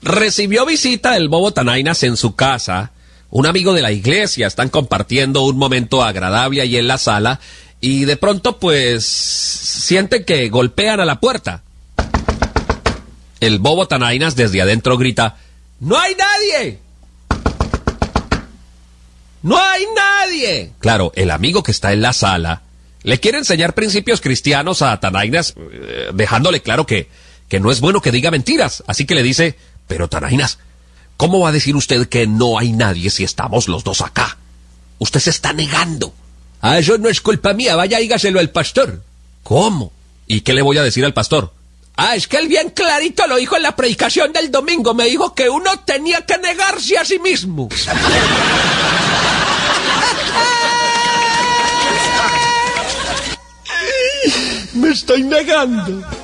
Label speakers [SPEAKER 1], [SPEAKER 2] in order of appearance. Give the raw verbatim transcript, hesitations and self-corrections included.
[SPEAKER 1] Recibió visita del bobo Tanainas en su casa. Un amigo de la iglesia, están compartiendo un momento agradable ahí en la sala y de pronto pues sienten que golpean a la puerta. El bobo Tanainas desde adentro grita: ¡No hay nadie! ¡No hay nadie! Claro, el amigo que está en la sala le quiere enseñar principios cristianos a Tanainas, eh, dejándole claro que, que no es bueno que diga mentiras. Así que le dice: pero Tanainas, ¿cómo va a decir usted que no hay nadie si estamos los dos acá? Usted se está negando. Ah, eso no es culpa mía, vaya, dígaselo al pastor. ¿Cómo? ¿Y qué le voy a decir al pastor? Ah, es que él bien clarito lo dijo en la predicación del domingo. Me dijo que uno tenía que negarse a sí mismo. Me estoy negando.